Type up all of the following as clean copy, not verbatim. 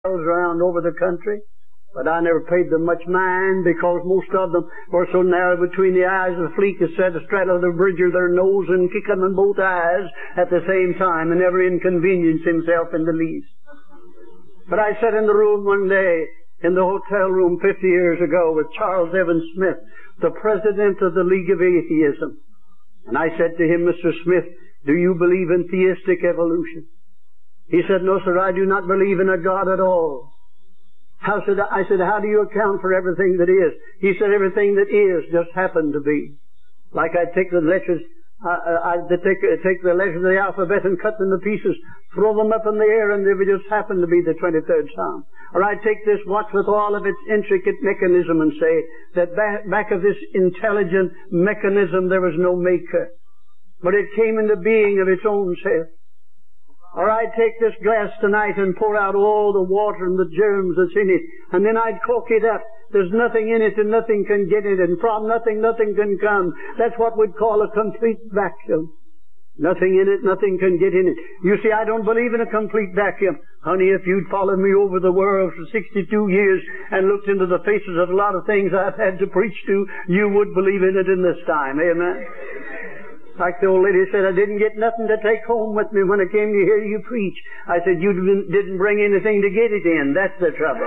around over the country, but I never paid them much mind because most of them were so narrow between the eyes of the fleet that said to straddle the bridge of their nose and kick them in both eyes at the same time and never inconvenience himself in the least. But I sat in the room one day in the hotel room 50 years ago with Charles Evans Smith, the president of the League of Atheism. And I said to him, Mr. Smith, do you believe in theistic evolution? He said, no, sir, I do not believe in a God at all. I said, how do you account for everything that is? He said, everything that is just happened to be. Like I take the letters, take the letters of the alphabet and cut them to pieces, throw them up in the air, and they would just happen to be the 23rd Psalm. Or I take this watch with all of its intricate mechanism and say that back of this intelligent mechanism there was no maker, but it came into being of its own self. Or I'd take this glass tonight and pour out all the water and the germs that's in it, and then I'd cork it up. There's nothing in it and nothing can get in it, and from nothing can come. That's what we'd call a complete vacuum. Nothing in it, nothing can get in it. You see, I don't believe in a complete vacuum. Honey, if you'd followed me over the world for 62 years and looked into the faces of a lot of things I've had to preach to, you would believe in it in this time. Amen? Like the old lady said, I didn't get nothing to take home with me when I came to hear you preach. I said, you didn't bring anything to get it in. That's the trouble.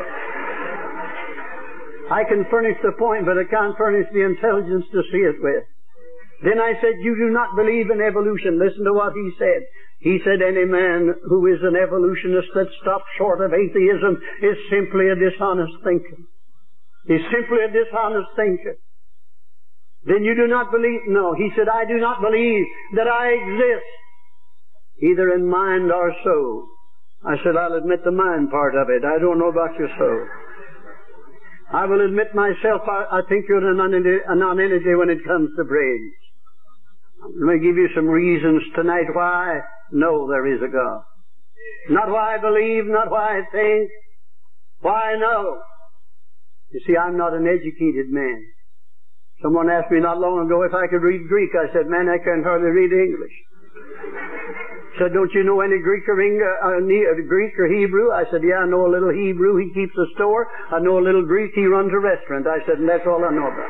I can furnish the point, but I can't furnish the intelligence to see it with. Then I said, you do not believe in evolution. Listen to what he said. He said, any man who is an evolutionist that stops short of atheism is simply a dishonest thinker. He's simply a dishonest thinker. Then you do not believe? No. He said, I do not believe that I exist, either in mind or soul. I said, I'll admit the mind part of it. I don't know about your soul. I will admit myself, I think you're a non-entity when it comes to brains. Let me give you some reasons tonight why I know there is a God. Not why I believe, not why I think, why I know. You see, I'm not an educated man. Someone asked me not long ago if I could read Greek. I said, man, I can hardly read English. Said, don't you know any Greek or Hebrew? I said, yeah, I know a little Hebrew. He keeps a store. I know a little Greek. He runs a restaurant. I said, and that's all I know about.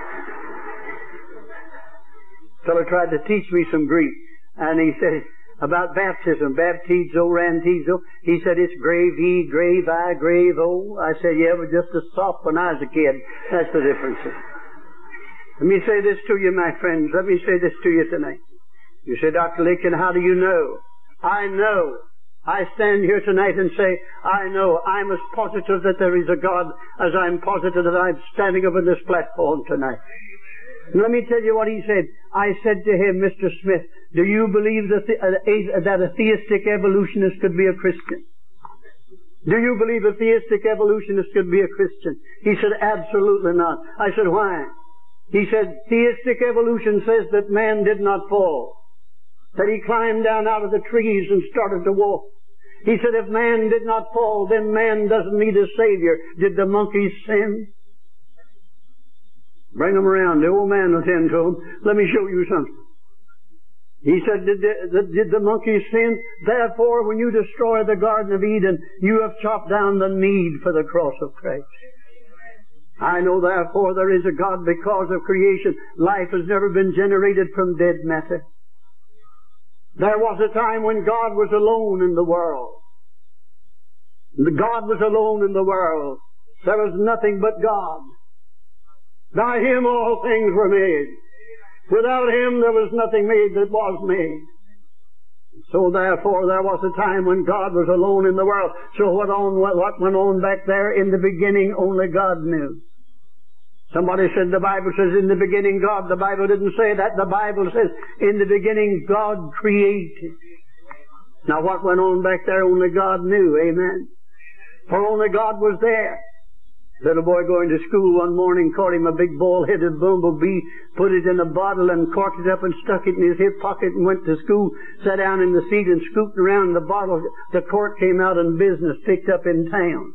Fellow tried to teach me some Greek, and he said about baptism, baptizo, rantizo. He said it's grave E, grave I, grave O. I said, yeah, but just as soft when I was a kid. That's the difference. Let me say this to you, my friends. Let me say this to you tonight. You say, Dr. Lincoln, how do you know? I know. I stand here tonight and say, I know. I'm as positive that there is a God as I'm positive that I'm standing up on this platform tonight. And let me tell you what he said. I said to him, Mr. Smith, do you believe that a theistic evolutionist could be a Christian? Do you believe a theistic evolutionist could be a Christian? He said, absolutely not. I said, why? He said, theistic evolution says that man did not fall, that he climbed down out of the trees and started to walk. He said, if man did not fall, then man doesn't need a savior. Did the monkeys sin? Bring them around. The old man will tend to them. Let me show you something. He said, did the monkeys sin? Therefore, when you destroy the Garden of Eden, you have chopped down the need for the cross of Christ. I know, therefore, there is a God because of creation. Life has never been generated from dead matter. There was a time when God was alone in the world. God was alone in the world. There was nothing but God. By Him all things were made. Without Him there was nothing made that was made. So therefore there was a time when God was alone in the world. So what went on back there? In the beginning only God knew. Somebody said the Bible says in the beginning God. The Bible didn't say that. The Bible says in the beginning God created. Now what went on back there? Only God knew. Amen. For only God was there. Little boy going to school one morning caught him a big ball-headed bumblebee, put it in a bottle and corked it up and stuck it in his hip pocket and went to school, sat down in the seat and scooped around the bottle. The cork came out in business, picked up in town.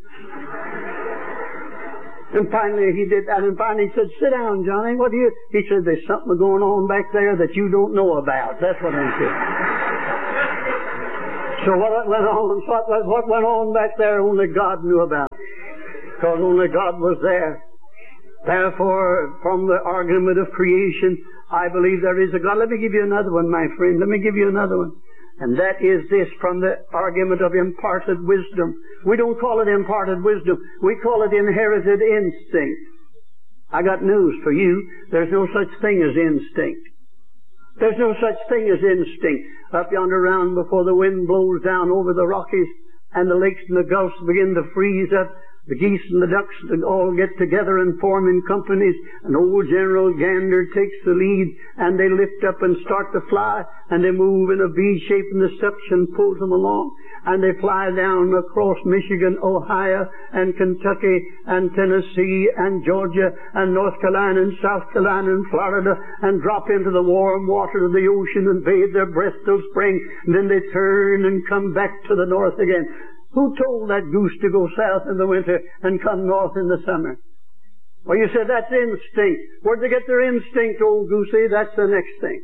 And finally he did that, and finally he said, sit down, Johnny, what do you... He said, there's something going on back there that you don't know about. That's what I'm saying. So So what went on? What went on back there? Only God knew about it. Because only God was there. Therefore, from the argument of creation, I believe there is a God. Let me give you another one, my friend. Let me give you another one. And that is this, from the argument of imparted wisdom. We don't call it imparted wisdom. We call it inherited instinct. I got news for you. There's no such thing as instinct. There's no such thing as instinct. Up yonder round before the wind blows down over the Rockies and the lakes and the gulfs begin to freeze up, the geese and the ducks all get together and form in companies, and old General Gander takes the lead, and they lift up and start to fly, and they move in a V shape, and the suction pulls them along, and they fly down across Michigan, Ohio, and Kentucky, and Tennessee, and Georgia, and North Carolina, and South Carolina, and Florida, and drop into the warm water of the ocean and bathe their breath till spring, and then they turn and come back to the north again. Who told that goose to go south in the winter and come north in the summer? Well, you said that's instinct. Where'd they get their instinct, old goosey? That's the next thing.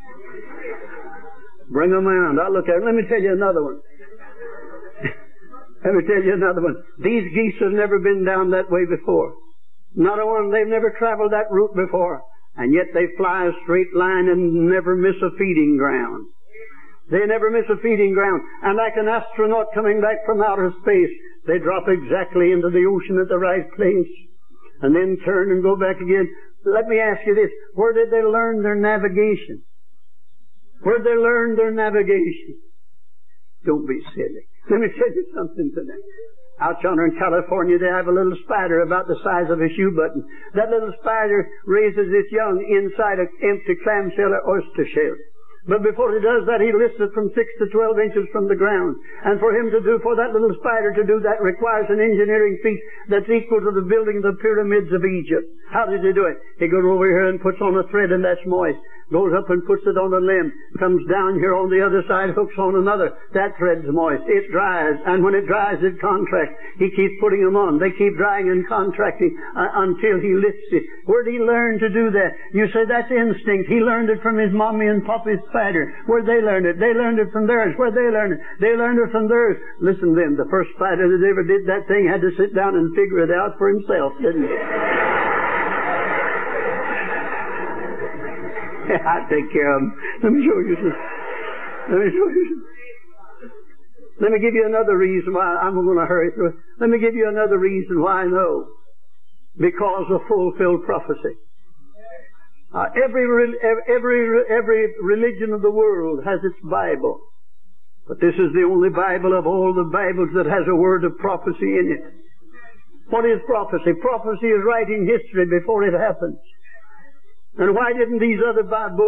Bring them around. I'll look at it. Let me tell you another one. Let me tell you another one. These geese have never been down that way before. Not a one. They've never traveled that route before. And yet they fly a straight line and never miss a feeding ground. They never miss a feeding ground. And like an astronaut coming back from outer space, they drop exactly into the ocean at the right place. And then turn and go back again. Let me ask you this. Where did they learn their navigation? Where did they learn their navigation? Don't be silly. Let me tell you something today. Out yonder in California, they have a little spider about the size of a shoe button. That little spider raises its young inside an empty clamshell or oyster shell. But before he does that, he lifts it from 6 to 12 inches from the ground. And for that little spider to do that requires an engineering feat that's equal to the building of the pyramids of Egypt. How did he do it? He goes over here and puts on a thread, and that's moist. Goes up and puts it on a limb. Comes down here on the other side, hooks on another. That thread's moist. It dries. And when it dries, it contracts. He keeps putting them on. They keep drying and contracting until he lifts it. Where did he learn to do that? You say that's instinct. He learned it from his mommy and papa's spider. Where'd they learn it? They learned it from theirs. Where'd they learn it? They learned it from theirs. Listen to them. The first spider that ever did that thing had to sit down and figure it out for himself, didn't he? I take care of them. Let me show you some. Let me give you another reason why. I'm going to hurry through it. Let me give you another reason why I know. Because of fulfilled prophecy. Every religion of the world has its Bible. But this is the only Bible of all the Bibles that has a word of prophecy in it. What is prophecy? Prophecy is writing history before it happens. And why didn't these other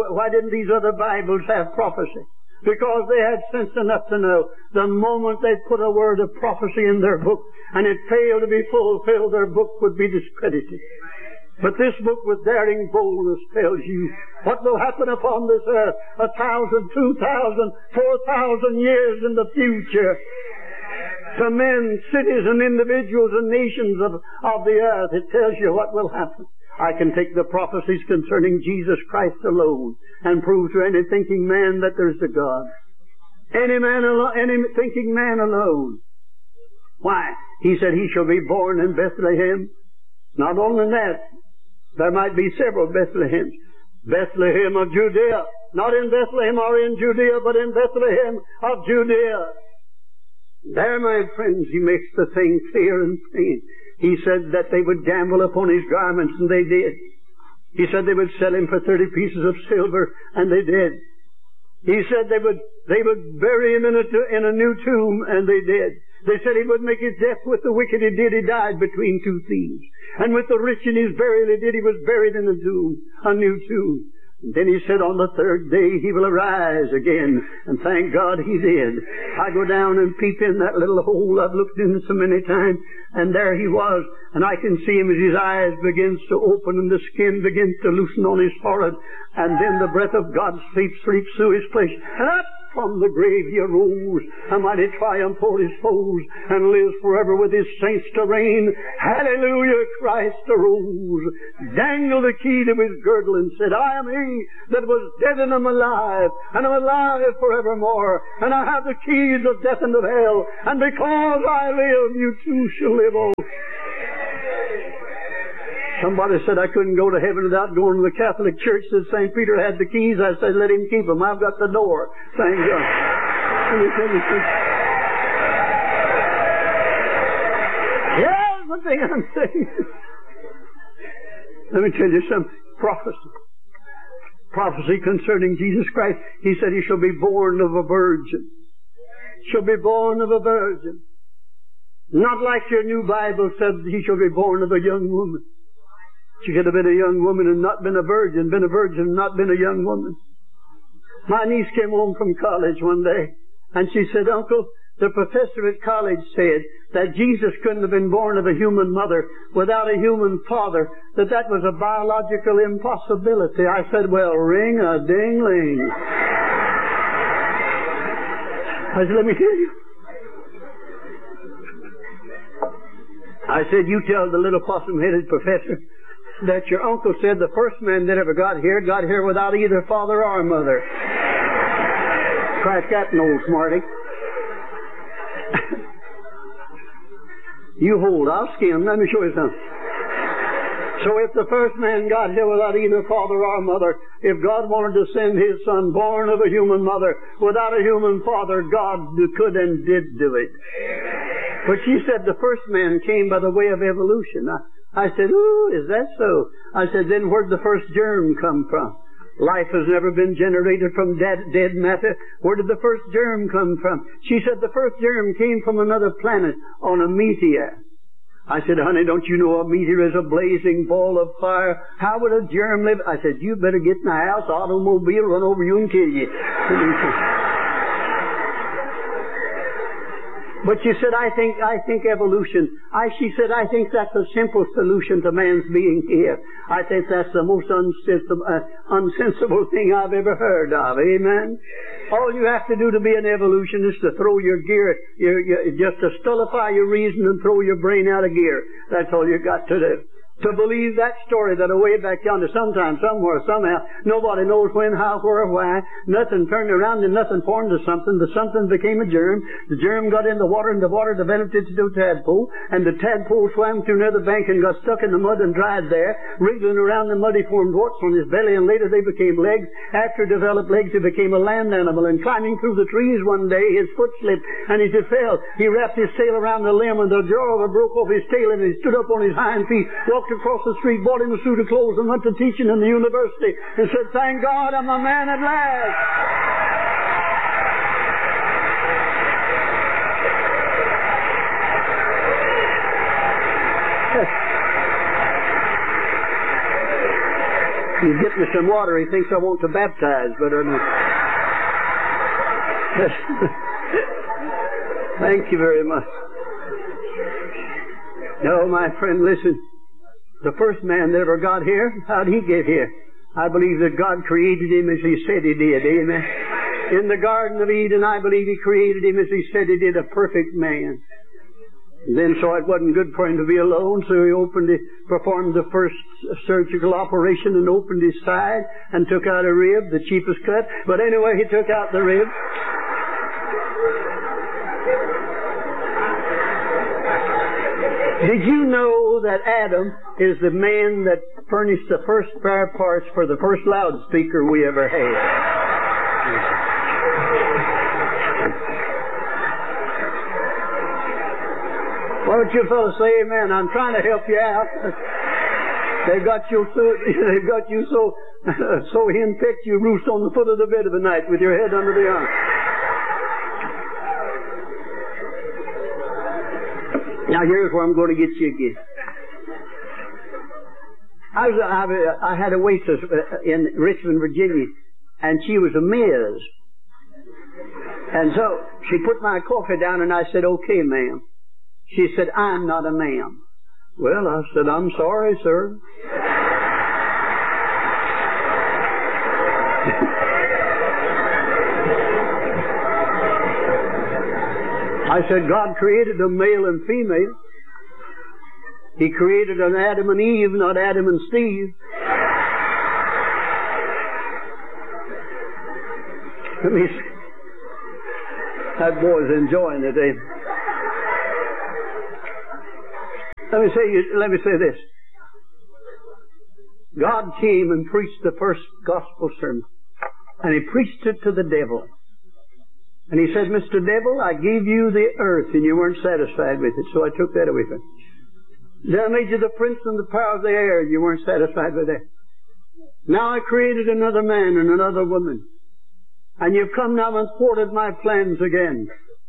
Bibles have prophecy? Because they had sense enough to know the moment they put a word of prophecy in their book and it failed to be fulfilled, their book would be discredited. But this book with daring boldness tells you what will happen upon this earth 1,000, 2,000, 4,000 years in the future. To men, cities, and individuals and nations of the earth, it tells you what will happen. I can take the prophecies concerning Jesus Christ alone and prove to any thinking man that there's a God. Any thinking man alone. Why? He said he shall be born in Bethlehem. Not only that, there might be several Bethlehems. Bethlehem of Judea. Not in Bethlehem or in Judea, but in Bethlehem of Judea. There, my friends, he makes the thing clear and plain. He said that they would gamble upon his garments, and they did. He said they would sell him for 30 pieces of silver, and they did. He said they would bury him in a new tomb, and they did. They said he would make his death with the wicked. He did. He died between two thieves. And with the rich in his burial, he did. He was buried in a tomb, a new tomb. And then he said on the third day he will arise again. And thank God he did. I go down and peep in that little hole I've looked in so many times. And there he was. And I can see him as his eyes begins to open and the skin begins to loosen on his forehead. And then the breath of God sweeps through his flesh. And up from the grave he arose, a mighty triumph o'er his foes, and lives forever with his saints to reign. Hallelujah, Christ arose, dangled the key to his girdle, and said, I am he that was dead and am alive forevermore, and I have the keys of death and of hell, and because I live, you too shall live also. Somebody said I couldn't go to heaven without going to the Catholic Church. Said St. Peter had the keys. I said, let him keep them. I've got the door. Thank God. Yeah, that's the thing I'm saying. Let me tell you something. Prophecy concerning Jesus Christ. He said he shall be born of a virgin. Shall be born of a virgin. Not like your new Bible said he shall be born of a young woman. She could have been a young woman and not been a virgin and not been a young woman. My niece came home from college one day, and she said, Uncle, the professor at college said that Jesus couldn't have been born of a human mother without a human father, that was a biological impossibility. I said, well, ring-a-ding-ling. I said, let me tell you. I said, you tell the little possum-headed professor that your uncle said the first man that ever got here without either father or mother. Crack that nose, Marty. You hold, I'll skim. Let me show you something. So if the first man got here without either father or mother, if God wanted to send his son born of a human mother without a human father, God could and did do it. But she said the first man came by the way of evolution. I said, ooh, is that so? I said, then where'd the first germ come from? Life has never been generated from dead matter. Where did the first germ come from? She said the first germ came from another planet on a meteor. I said, honey, don't you know a meteor is a blazing ball of fire? How would a germ live? I said, you better get in the house, automobile, run over you and kill you. But she said, I think evolution. She said, I think that's a simple solution to man's being here. I think that's the most unsensible thing I've ever heard of. Amen? All you have to do to be an evolutionist is to throw your gear, just to stultify your reason and throw your brain out of gear. That's all you got to do. To believe that story that away back yonder, sometime, somewhere, somehow, nobody knows when, how, where, why, nothing turned around and nothing formed to something. The something became a germ. The germ got in the water and the water developed into a tadpole. And the tadpole swam to another bank and got stuck in the mud and dried there. Wriggling around the mud, he formed warts on his belly, and later they became legs. After developed legs, he became a land animal. And climbing through the trees one day, his foot slipped and he fell. He wrapped his tail around the limb and the jaw of it broke off his tail, and he stood up on his hind feet, walked across the street, bought him a suit of clothes, and went to teaching in the university, and said, thank God I'm a man at last. He's getting me some water. He thinks I want to baptize, but thank you very much. No, my friend, listen. The first man that ever got here, how'd he get here? I believe that God created him as he said he did. Amen. In the Garden of Eden, I believe he created him as he said he did, a perfect man. And then saw it wasn't good for him to be alone, so he performed the first surgical operation and opened his side and took out a rib, the cheapest cut. But anyway, he took out the rib. Did you know that Adam is the man that furnished the first spare parts for the first loudspeaker we ever had? Why don't you fellas say amen? I'm trying to help you out. They've got you so henpecked you roost on the foot of the bed of the night with your head under the arm. Now here's where I'm going to get you again. I had a waitress in Richmond, Virginia, and she was a Miss. And so she put my coffee down, and I said, okay, ma'am. She said, I'm not a ma'am. Well, I said, I'm sorry, sir. I said God created a male and female. He created an Adam and Eve, not Adam and Steve. Let me see. That boy's enjoying it, eh? Let me say this. God came and preached the first gospel sermon. And He preached it to the devil. And He said, Mr. Devil, I gave you the earth and you weren't satisfied with it, so I took that away from you. Then I made you the prince and the power of the air, and you weren't satisfied with that. Now I created another man and another woman. And you've come now and thwarted my plans again.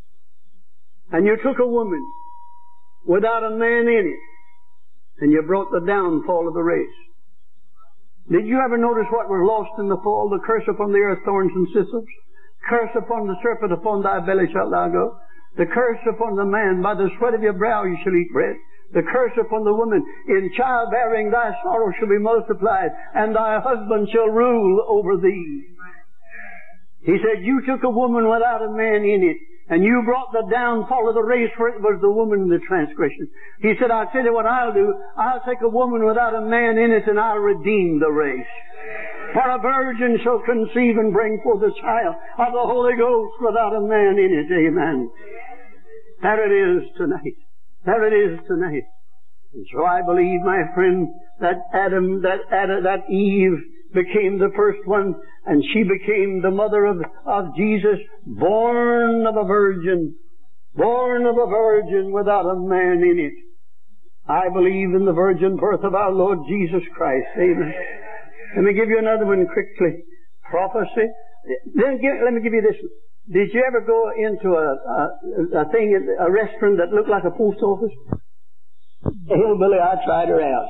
And you took a woman without a man in it, and you brought the downfall of the race. Did you ever notice what was lost in the fall? The curse upon the earth, thorns and thistles. Curse upon the serpent, upon thy belly shalt thou go. The curse upon the man, by the sweat of your brow you shall eat bread. The curse upon the woman, in childbearing thy sorrow shall be multiplied, and thy husband shall rule over thee. He said, you took a woman without a man in it, and you brought the downfall of the race, for it was the woman in the transgression. He said, I'll tell you what I'll do. I'll take a woman without a man in it, and I'll redeem the race. For a virgin shall conceive and bring forth a child of the Holy Ghost without a man in it. Amen. There it is tonight. There it is tonight. And so I believe, my friend, that Eve became the first one, and she became the mother of Jesus, born of a virgin without a man in it. I believe in the virgin birth of our Lord Jesus Christ. Amen. Let me give you another one quickly. Prophecy. Let me give you this one. Did you ever go into a restaurant that looked like a post office? Hillbilly, I tried her out.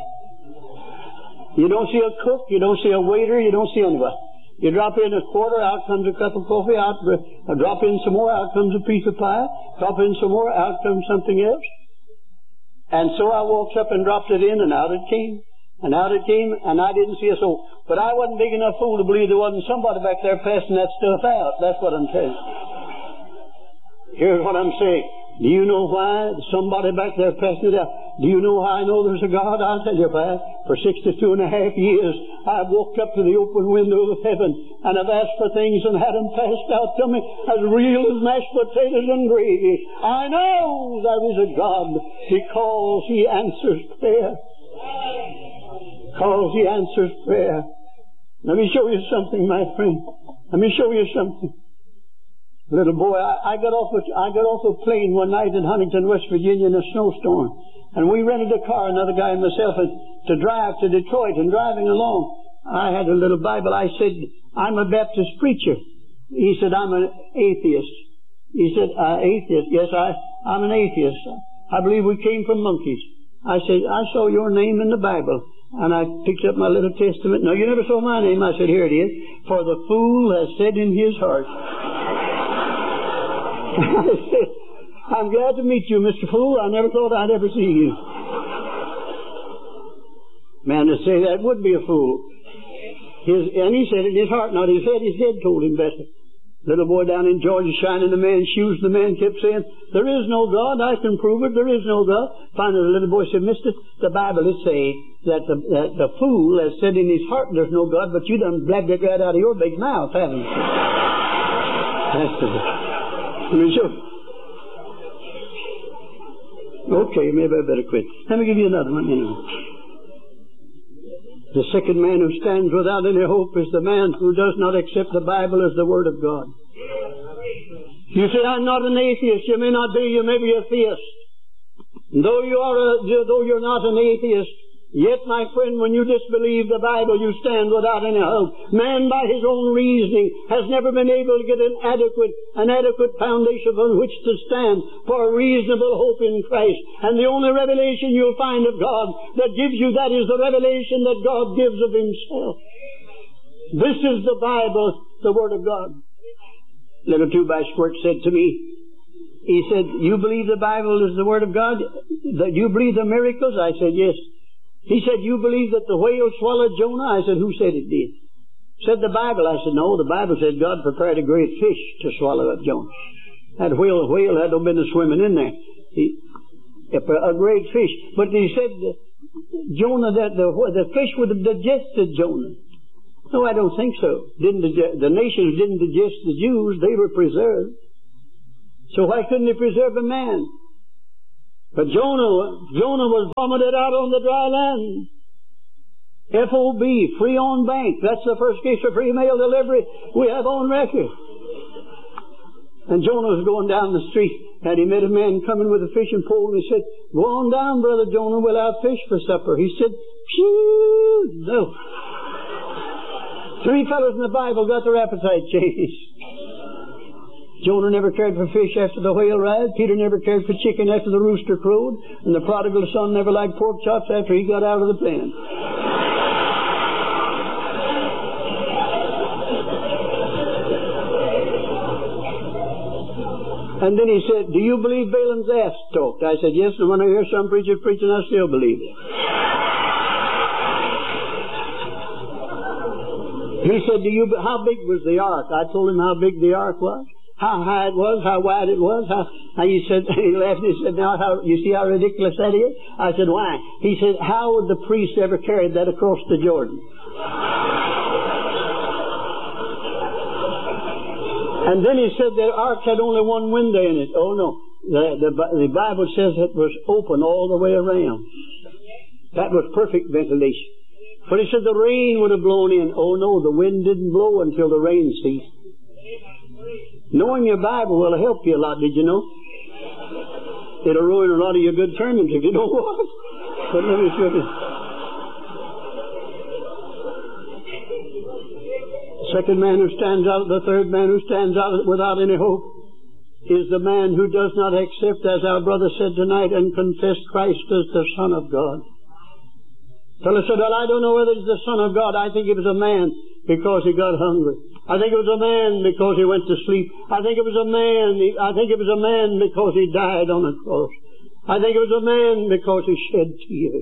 You don't see a cook, you don't see a waiter, you don't see anybody. You drop in a quarter, out comes a cup of coffee, drop in some more, out comes a piece of pie, drop in some more, out comes something else. And so I walked up and dropped it in, and out it came. And out it came, and I didn't see a soul. But I wasn't big enough fool to believe there wasn't somebody back there passing that stuff out. That's what I'm telling you. Here's what I'm saying. Do you know why somebody back there passing it out? Do you know how I know there's a God? I'll tell you why. For 62.5 years, I've walked up to the open window of heaven, and I've asked for things and had them passed out to me as real as mashed potatoes and gravy. I know there is a God because He answers prayer. Because He answers prayer. Let me show you something, my friend. Let me show you something. Little boy, I got off a plane one night in Huntington, West Virginia in a snowstorm. And we rented a car, another guy and myself, to drive to Detroit. And driving along, I had a little Bible. I said, I'm a Baptist preacher. He said, I'm an atheist. He said, atheist? Yes, I'm an atheist. I believe we came from monkeys. I said, I saw your name in the Bible. And I picked up my little testament. No, you never saw my name. I said, here it is. For the fool has said in his heart. I said, I'm glad to meet you, Mr. Fool. I never thought I'd ever see you. Man, to say that would be a fool. And he said it in his heart, not his head. His head told him better. Little boy down in Georgia shining the man's shoes. The man kept saying, there is no God. I can prove it. There is no God. Finally, the little boy said, Mister, the Bible is saying that the fool has said in his heart there's no God, but you done blabbed it right out of your big mouth, haven't you? That's the Let me show you. Okay, maybe I better quit. Let me give you another one anyway. The second man who stands without any hope is the man who does not accept the Bible as the Word of God. You say, I'm not an atheist. You may not be. You may be a theist. Though you're not an atheist, yet, my friend, when you disbelieve the Bible, you stand without any hope. Man, by his own reasoning, has never been able to get an adequate foundation on which to stand for a reasonable hope in Christ. And the only revelation you'll find of God that gives you that is the revelation that God gives of Himself. This is the Bible, the Word of God. Little two-by-squirt said to me, he said, you believe the Bible is the Word of God? That you believe the miracles? I said, yes. He said, you believe that the whale swallowed Jonah? I said, who said it did? Said the Bible. I said, no, the Bible said God prepared a great fish to swallow up Jonah. That whale had no business swimming in there. A great fish. But he said, Jonah, that the fish would have digested Jonah. No, I don't think so. The nations didn't digest the Jews. They were preserved. So why couldn't he preserve a man? But Jonah was vomited out on the dry land. FOB, free on bank. That's the first case of free mail delivery we have on record. And Jonah was going down the street, and he met a man coming with a fishing pole, and he said, "Go on down, Brother Jonah, we'll have fish for supper." He said, "Phew, no." 3 fellows in the Bible got their appetite changed. Jonah never cared for fish after the whale ride. Peter never cared for chicken after the rooster crowed. And the prodigal son never liked pork chops after he got out of the pen. And then he said, "Do you believe Balaam's ass talked?" I said, "Yes, and when I hear some preacher preaching, I still believe it." He said, "How big was the ark?" I told him how big the ark was, how high it was, how wide it was. He said, he laughed and he said, "Now, you see how ridiculous that is?" I said, "Why?" He said, "How would the priest ever carry that across the Jordan?" And then he said the ark had only one window in it. Oh no, the Bible says it was open all the way around. That was perfect ventilation. But he said the rain would have blown in. Oh no, the wind didn't blow until the rain ceased. Knowing your Bible will help you a lot, did you know? It'll ruin a lot of your good sermons if you don't watch. But let me show you. Second man who stands out, the third man who stands out without any hope is the man who does not accept, as our brother said tonight, and confess Christ as the Son of God. Fellow said, "Well, I don't know whether he's the Son of God. I think he was a man because he got hungry. I think it was a man because he went to sleep. I think it was a man because he died on a cross. I think it was a man because he shed tears.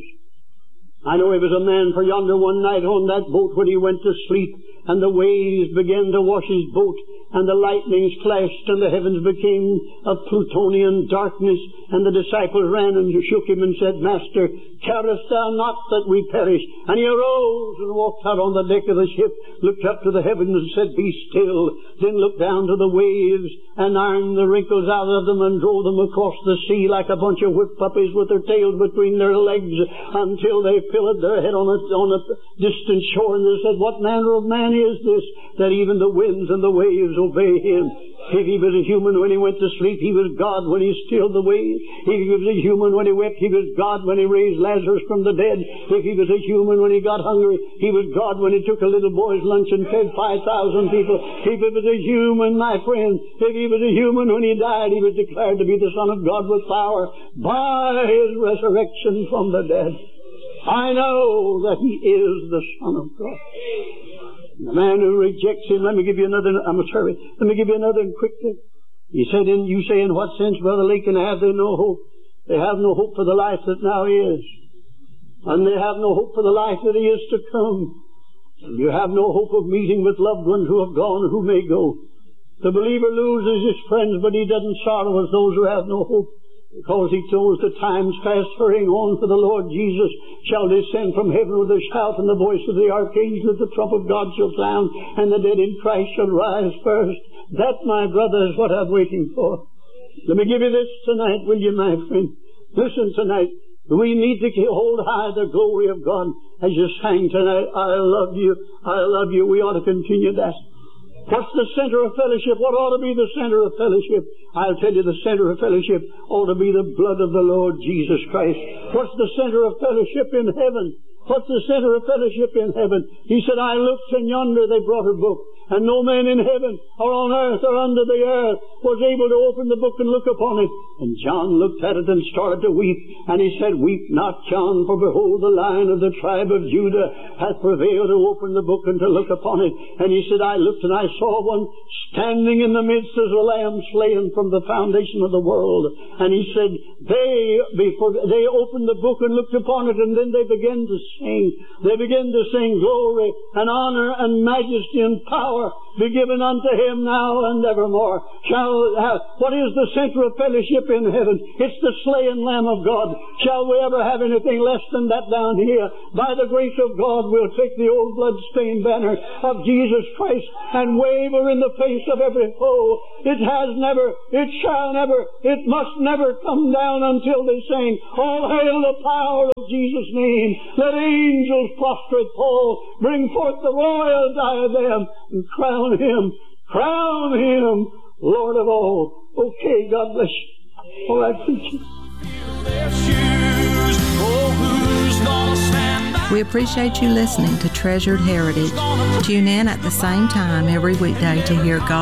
I know he was a man, for yonder one night on that boat when he went to sleep, and the waves began to wash his boat, and the lightnings flashed, and the heavens became of Plutonian darkness, and the disciples ran and shook him and said, 'Master, carest thou not that we perish?' And he arose and walked out on the deck of the ship, looked up to the heavens and said, 'Be still,' then looked down to the waves and ironed the wrinkles out of them and drove them across the sea like a bunch of whipped puppies with their tails between their legs until they pillowed their head on a distant shore, and they said, 'What manner of man is this, that even the winds and the waves obey him?' If he was a human when he went to sleep, he was God when he stilled the waves. If he was a human when he wept, he was God when he raised Lazarus from the dead. If he was a human when he got hungry, he was God when he took a little boy's lunch and fed 5,000 people. If he was a human, my friend, if he was a human when he died, he was declared to be the Son of God with power by his resurrection from the dead. I know that he is the Son of God. The man who rejects him, let me give you another, Let me give you another and quickly. You say, in what sense, Brother Lincoln, have they no hope? They have no hope for the life that now is. And they have no hope for the life that is to come. You have no hope of meeting with loved ones who have gone and who may go. The believer loses his friends, but he doesn't sorrow as those who have no hope, because he knows the time's fast hurrying on, for the Lord Jesus shall descend from heaven with a shout, and the voice of the archangel, and the trump of God shall sound, and the dead in Christ shall rise first. That, my brother, is what I'm waiting for. Let me give you this tonight, will you, my friend? Listen tonight. We need to hold high the glory of God as you sang tonight. I love you. I love you. We ought to continue that. What's the center of fellowship? What ought to be the center of fellowship? I'll tell you, the center of fellowship ought to be the blood of the Lord Jesus Christ. What's the center of fellowship in heaven? What's the center of fellowship in heaven? He said, I looked, and yonder they brought a book, and no man in heaven or on earth or under the earth was able to open the book and look upon it. And John looked at it and started to weep. And he said, Weep not, John, for behold, the Lion of the tribe of Judah hath prevailed to open the book and to look upon it. And he said, I looked and I saw one standing in the midst as a lamb slain from the foundation of the world. And he said, they opened the book and looked upon it, and then they began to sing. They began to sing glory and honor and majesty and power power be given unto him now and evermore. What is the center of fellowship in heaven? It's the slain Lamb of God. Shall we ever have anything less than that down here? By the grace of God, we'll take the old blood-stained banner of Jesus Christ and wave her in the face of every foe. It has never, it shall never, it must never come down until they sing, all hail the power of Jesus' name. Let angels prostrate fall, bring forth the royal diadem, and crown him, Lord of all. Okay, God bless you. All right, preacher. We appreciate you listening to Treasured Heritage. Tune in at the same time every weekday to hear God